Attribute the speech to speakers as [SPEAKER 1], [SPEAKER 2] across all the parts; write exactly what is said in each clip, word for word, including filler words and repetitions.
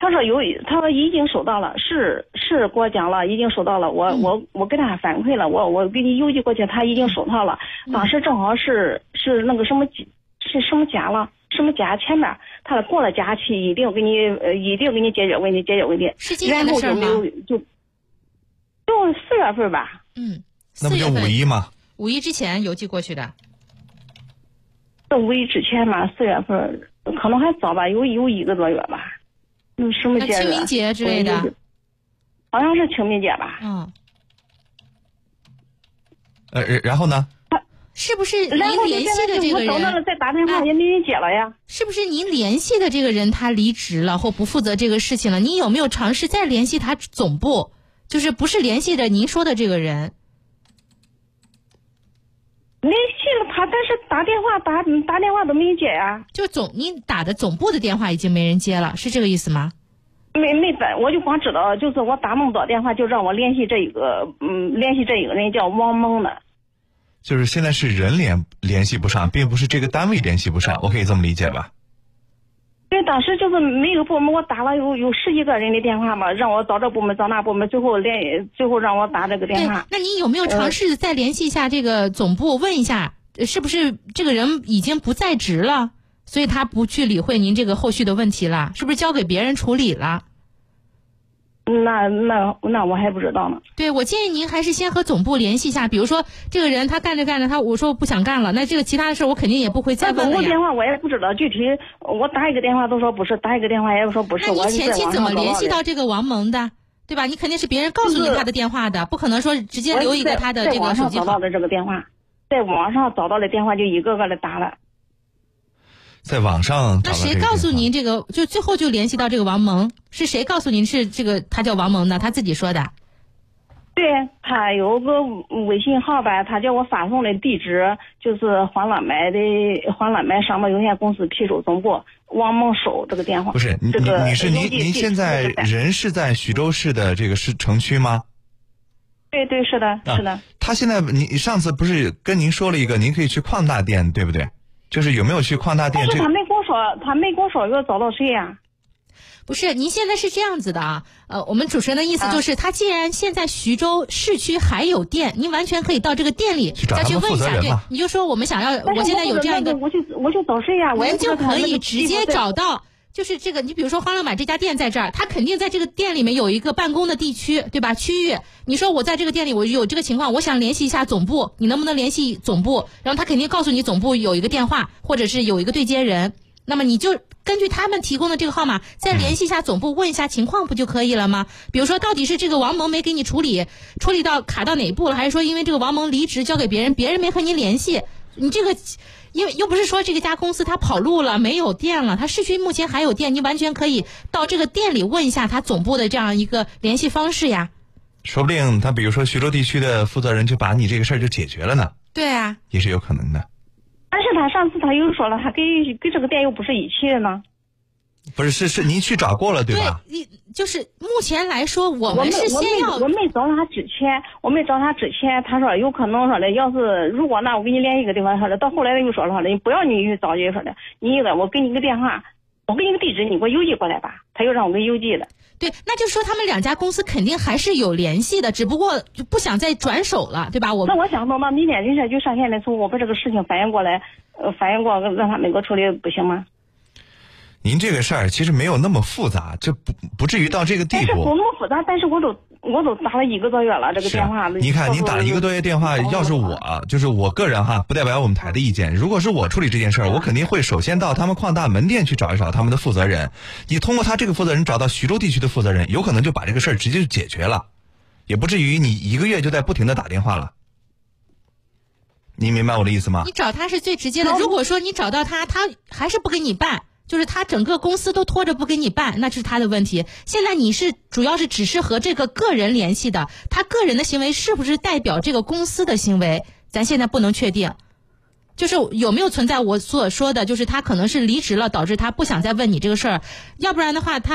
[SPEAKER 1] 他说有，他说已经收到了，是是给我讲了，已经收到了。我、嗯、我我给他反馈了，我我给你邮寄过去，他已经收到了。嗯、当时正好是是那个什么是什么假了，什么假前面他过了假期，一定给你呃一定给你解决问题，解决问题。
[SPEAKER 2] 是今年的事吗？
[SPEAKER 1] 然后就没有就就四月份吧。
[SPEAKER 2] 嗯，
[SPEAKER 3] 那不就五一吗？
[SPEAKER 2] 五一之前邮寄过去的。
[SPEAKER 1] 是五一之前嘛，四月份可能还早吧，有有一个多月吧。嗯，什么节日？
[SPEAKER 2] 清明节之类的，
[SPEAKER 1] 好像是清明节吧。
[SPEAKER 2] 嗯。
[SPEAKER 3] 呃，然后呢？
[SPEAKER 2] 是不是您联系的这个人？
[SPEAKER 1] 我等到了再打电话也没人接了呀。
[SPEAKER 2] 是不是您联系的这个人他离职了或不负责这个事情了？您有没有尝试再联系他总部？就是不是联系的您说的这个人？
[SPEAKER 1] 联系了他，但是打电话打打电话都没接呀、啊。
[SPEAKER 2] 就总您打的总部的电话已经没人接了，是这个意思吗？
[SPEAKER 1] 没没本，我就光知道，就是我打那么多电话，就让我联系这一个，嗯，联系这一个人叫王蒙的。
[SPEAKER 3] 就是现在是人联联系不上，并不是这个单位联系不上，我可以这么理解吧？
[SPEAKER 1] 对，当时就是每个部门我打了有有十几个人的电话嘛，让我找这部门找那部门，最后联最后让我打这个电话。
[SPEAKER 2] 那你有没有尝试再联系一下这个总部，问一下是不是这个人已经不在职了，所以他不去理会您这个后续的问题了，是不是交给别人处理了？
[SPEAKER 1] 那那那我还不知道呢。
[SPEAKER 2] 对，我建议您还是先和总部联系一下，比如说这个人他干着干着，他我说我不想干了，那这个其他的事我肯定也不会再问了呀。
[SPEAKER 1] 总部电话我也不知道具体，我打一个电话都说不是，打一个电话也说不是。
[SPEAKER 2] 那你前期怎么联系到这个王蒙的？对吧？你肯定是别人告诉你他的电话的，不可能说直接留一个他的这个手机号。
[SPEAKER 1] 在网上找到的这个电话，在网上找到的电话就一个个的打了。
[SPEAKER 3] 在网上找到这个电话。
[SPEAKER 2] 那谁告诉您这个？就最后就联系到这个王蒙，是谁告诉您是这个他叫王蒙的？他自己说的。
[SPEAKER 1] 对，他有个微信号吧，他叫我发送的地址就是欢乐买的欢乐买商贸有限公司批售总部，王蒙收这个电话。
[SPEAKER 3] 不是，你、
[SPEAKER 1] 这个、
[SPEAKER 3] 你是您您现在人是在徐州市的这个市城区吗？
[SPEAKER 1] 对对，是的，是的。
[SPEAKER 3] 啊、他现在你上次不是跟您说了一个，您可以去矿大店，对不对？就是有没有去矿大店？
[SPEAKER 1] 但是他没跟我说，他没跟我说要找到谁呀、啊？
[SPEAKER 2] 不是，您现在是这样子的啊，呃，我们主持人的意思就是，啊、他既然现在徐州市区还有店，您完全可以到这个店里再去问一下，对，你就说我们想要，我现在有这样一个，
[SPEAKER 1] 我去我去找谁呀、啊？
[SPEAKER 2] 您就可以直接找到。就是这个，你比如说欢乐买这家店在这儿，他肯定在这个店里面有一个办公的地区，对吧？区域，你说我在这个店里我有这个情况，我想联系一下总部，你能不能联系总部？然后他肯定告诉你总部有一个电话，或者是有一个对接人，那么你就根据他们提供的这个号码再联系一下总部，问一下情况不就可以了吗？比如说到底是这个王蒙没给你处理，处理到卡到哪一步了，还是说因为这个王蒙离职交给别人，别人没和你联系，你这个。因为又不是说这个家公司他跑路了没有店了，他市区目前还有店，你完全可以到这个店里问一下他总部的这样一个联系方式呀。
[SPEAKER 3] 说不定他比如说徐州地区的负责人就把你这个事儿就解决了呢。
[SPEAKER 2] 对啊，
[SPEAKER 3] 也是有可能的。
[SPEAKER 1] 但是他上次他又说了，他跟跟这个店又不是一起的呢。
[SPEAKER 3] 不是，是是您去找过了对吧？
[SPEAKER 2] 对，就是目前来说，我们是先要
[SPEAKER 1] 我没找他之前，我没找他之前，他说有可能说的，要是如果那我给你联系一个地方，说的到后来他又说了说的，你不要你去找，就说的，你一个我给你个电话，我给你个地址，你给我邮寄过来吧，他又让我给邮寄的。
[SPEAKER 2] 对，那就说他们两家公司肯定还是有联系的，只不过就不想再转手了，对吧？我
[SPEAKER 1] 那我想到那明天人家就上线的时候，我把这个事情反映过来，呃，反映过让他们给我处理，不行吗？
[SPEAKER 3] 您这个事儿其实没有那么复杂，这不不至于到这个地步。
[SPEAKER 1] 但是不那么复杂，但是我都我都打了一个多月了，这个电话。
[SPEAKER 3] 啊、你看，您打了一个多月电话，要是我，就是我个人哈，不代表我们台的意见。如果是我处理这件事儿，我肯定会首先到他们矿大门店去找一找他们的负责人。你通过他这个负责人找到徐州地区的负责人，有可能就把这个事儿直接就解决了，也不至于你一个月就在不停的打电话了。你明白我的意思吗？
[SPEAKER 2] 你找他是最直接的。如果说你找到他，他还是不给你办。就是他整个公司都拖着不给你办，那是他的问题。现在你是主要是只是和这个个人联系的，他个人的行为是不是代表这个公司的行为，咱现在不能确定。就是有没有存在我所说的，就是他可能是离职了，导致他不想再问你这个事儿，要不然的话他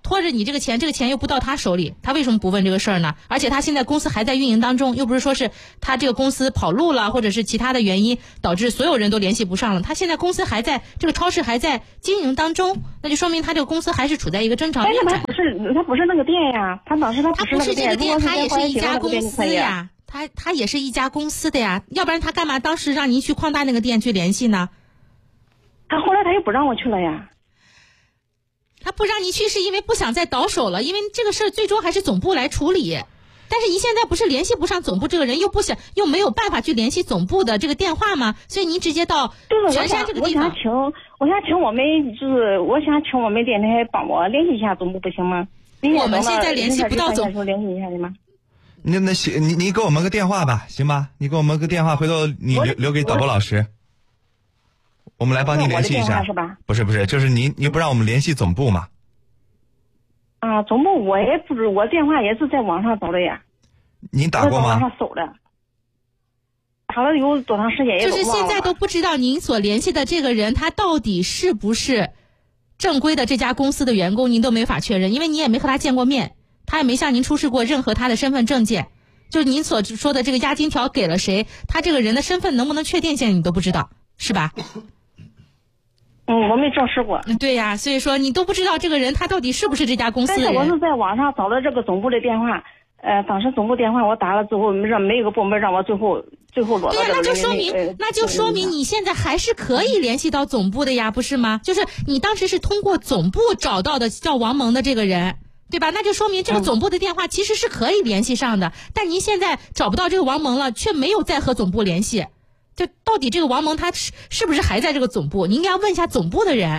[SPEAKER 2] 拖着你这个钱，这个钱又不到他手里，他为什么不问这个事儿呢？而且他现在公司还在运营当中，又不是说是他这个公司跑路了，或者是其他的原因导致所有人都联系不上了。他现在公司还在，这个超市还在经营当中，那就说明他这个公司还是处在一个正常运转。
[SPEAKER 1] 但是他不是，他不是那个店呀，他当时他
[SPEAKER 2] 他不是这个店，他也是一家公司
[SPEAKER 1] 呀，
[SPEAKER 2] 他他也是一家公司的呀，要不然他干嘛当时让您去矿大那个店去联系呢？
[SPEAKER 1] 他后来他又不让我去了呀。
[SPEAKER 2] 他不让你去是因为不想再倒手了，因为这个事儿最终还是总部来处理。但是您现在不是联系不上总部这个人，又不想又没有办法去联系总部的这个电话吗？所以您直接到全山这个地方。
[SPEAKER 1] 我想请，我想请我们就是我想请我们电台帮我联系一下总部，不行吗？
[SPEAKER 2] 我们现在联系不到总部，
[SPEAKER 1] 联系一下的吗？
[SPEAKER 3] 那那行，你你给我们个电话吧，行吧？你给我们个电话，回头你留留给导播老师。我们来帮您联系一下，
[SPEAKER 1] 是吧？
[SPEAKER 3] 不是不是，就是您您不让我们联系总部嘛？
[SPEAKER 1] 啊，总部我也不是，我电话也是在网上找的呀。
[SPEAKER 3] 您打过吗？
[SPEAKER 1] 网上搜的，打了有多长时间？
[SPEAKER 2] 就是现在都不知道您所联系的这个人，他到底是不是正规的这家公司的员工，您都没法确认，因为你也没和他见过面，他也没向您出示过任何他的身份证件。就是您所说的这个押金条给了谁，他这个人的身份能不能确定，现在你都不知道，是吧？
[SPEAKER 1] 嗯，我没证实过。
[SPEAKER 2] 对呀，所以说你都不知道这个人他到底是不是这家公司的人。
[SPEAKER 1] 但是我是在网上找的这个总部的电话，呃，当时总部电话我打了之后，让每个部门让我最后最后落到这个。
[SPEAKER 2] 对呀，那就说明、呃、那就说明你现在还是可以联系到总部的呀，不是吗？就是你当时是通过总部找到的叫王蒙的这个人，对吧？那就说明这个总部的电话其实是可以联系上的，嗯、但您现在找不到这个王蒙了，却没有再和总部联系。就到底这个王蒙他是是不是还在这个总部？你应该要问一下总部的人。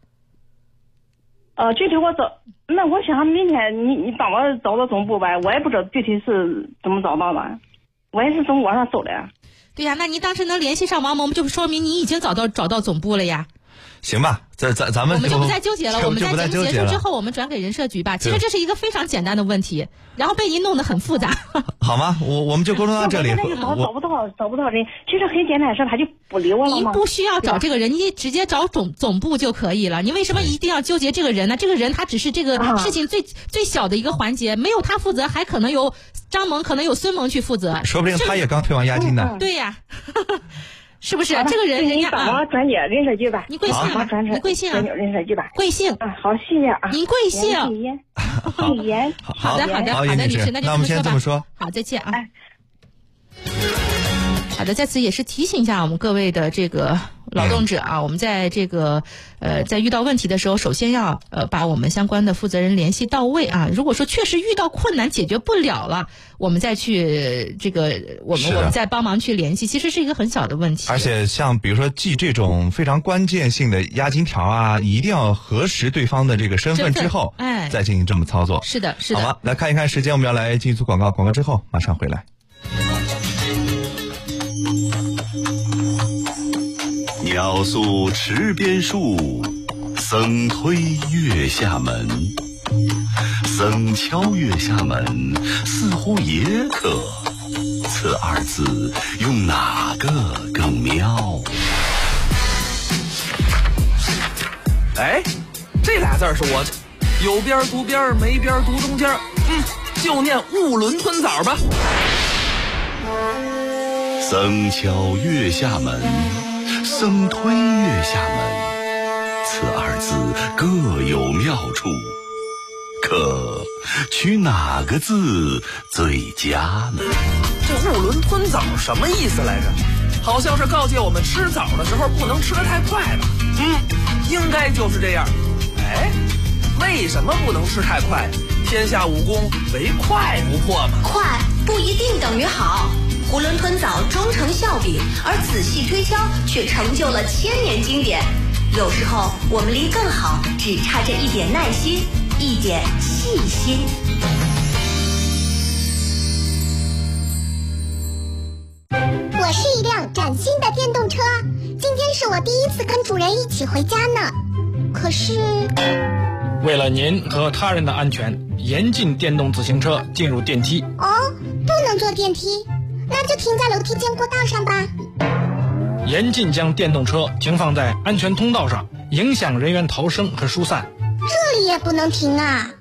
[SPEAKER 1] 呃，具体我找，那我想明天你你帮我找到总部吧，我也不知道具体是怎么找到的，我也是从网上搜的呀。
[SPEAKER 2] 对呀，那你当时能联系上王蒙，就说明你已经找到找到总部了呀。
[SPEAKER 3] 行吧，咱咱咱们
[SPEAKER 2] 我们就不再纠结了。我们在节目结束之后，我们转给人社局吧。其实这是一个非常简单的问题，然后被您弄得很复杂。
[SPEAKER 3] 好吗？我我们就沟通到这里。
[SPEAKER 1] 我找找不到找不到人，其实很简单的事，他就不理我了吗？
[SPEAKER 2] 您不需要找这个人，你直接找总总部就可以了。你为什么一定要纠结这个人呢？这个人他只是这个事情最、啊、最小的一个环节，没有他负责，还可能有张萌，可能有孙萌去负责。
[SPEAKER 3] 说不定他也刚退完押金呢。
[SPEAKER 2] 嗯嗯、对呀。是不是这个人？人家
[SPEAKER 1] 帮我转接人社局吧。
[SPEAKER 2] 你贵姓啊？你贵姓啊？
[SPEAKER 1] 人社局吧。
[SPEAKER 2] 贵姓
[SPEAKER 1] 啊？好，谢谢啊。
[SPEAKER 2] 您贵姓？
[SPEAKER 1] 好，言。
[SPEAKER 2] 好的，好的，好的，女士，那就
[SPEAKER 3] 那我们先这么说。
[SPEAKER 2] 好，再见啊。好的，在此也是提醒一下我们各位的这个劳动者啊，我们在这个呃在遇到问题的时候，首先要呃把我们相关的负责人联系到位啊。如果说确实遇到困难解决不了了，我们再去这个我们我们再帮忙去联系，其实是一个很小的问题。
[SPEAKER 3] 而且像比如说记这种非常关键性的押金条啊，一定要核实对方的这个身份之后，
[SPEAKER 2] 哎，
[SPEAKER 3] 再进行这么操作。
[SPEAKER 2] 是的，是的。
[SPEAKER 3] 好吧，来看一看时间，我们要来进一组广告，广告之后马上回来。
[SPEAKER 4] 鸟宿池边树，僧推月下门。僧敲月下门，似乎也可。此二字用哪个更妙？
[SPEAKER 5] 哎，这俩字是我有边读边，没边读中间。嗯，就念兀伦吞枣吧。
[SPEAKER 4] 僧敲月下门，僧推月下门，此二字各有妙处，可取哪个字最佳呢？
[SPEAKER 5] 这兀伦吞枣什么意思来着？好像是告诫我们吃枣的时候不能吃得太快吧？嗯，应该就是这样。哎，为什么不能吃太快？天下武功唯快不破嘛。
[SPEAKER 6] 快不一定等于好。囫囵吞枣终成笑柄，而仔细推敲却成就了千年经典。有时候我们离更好只差这一点耐心，一点细心。
[SPEAKER 7] 我是一辆崭新的电动车，今天是我第一次跟主人一起回家呢。可是
[SPEAKER 8] 为了您和他人的安全，严禁电动自行车进入电梯。
[SPEAKER 7] 哦，不能坐电梯，那就停在楼梯间过道上吧。
[SPEAKER 8] 严禁将电动车停放在安全通道上，影响人员逃生和疏散。
[SPEAKER 7] 这里也不能停啊。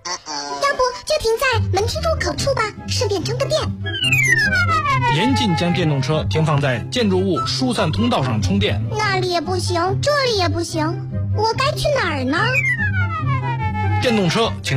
[SPEAKER 7] 要不就停在门厅入口处吧，顺便充个电。
[SPEAKER 8] 严禁将电动车停放在建筑物疏散通道上充电。
[SPEAKER 7] 那里也不行，这里也不行，我该去哪儿呢？
[SPEAKER 8] 电动车请